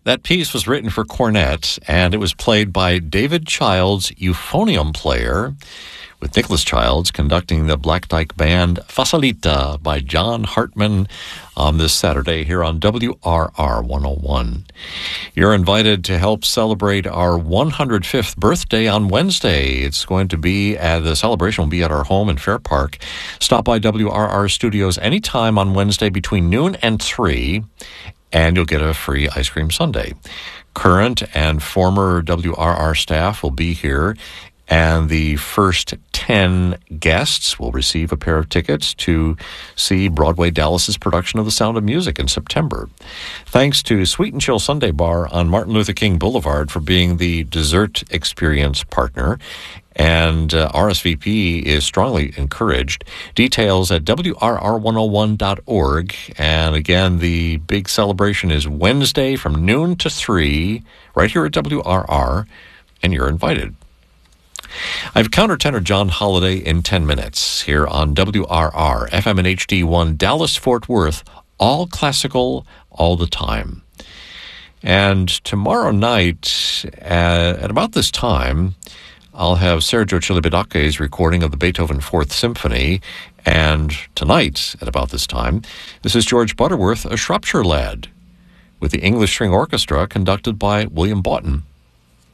That piece was written for cornet, and it was played by David Childs, euphonium player, with Nicholas Childs conducting the Black Dyke Band Facilita by John Hartman on this Saturday here on WRR 101. You're invited to help celebrate our 105th birthday on Wednesday. It's going to be the celebration will be at our home in Fair Park. Stop by WRR Studios anytime on Wednesday between noon and 3, and you'll get a free ice cream sundae. Current and former WRR staff will be here, and the first 10 guests will receive a pair of tickets to see Broadway Dallas's production of The Sound of Music in September. Thanks to Sweet and Chill Sunday Bar on Martin Luther King Boulevard for being the dessert experience partner. And RSVP is strongly encouraged. Details at WRR101.org. And again, the big celebration is Wednesday from noon to 3, right here at WRR, and you're invited. I have countertenor John Holiday in 10 minutes here on WRR, FM and HD1, Dallas-Fort Worth, all classical, all the time. And tomorrow night, at about this time, I'll have Sergio Chilibidache's recording of the Beethoven Fourth Symphony. And tonight, at about this time, this is George Butterworth, A Shropshire Lad, with the English String Orchestra conducted by William Boughton.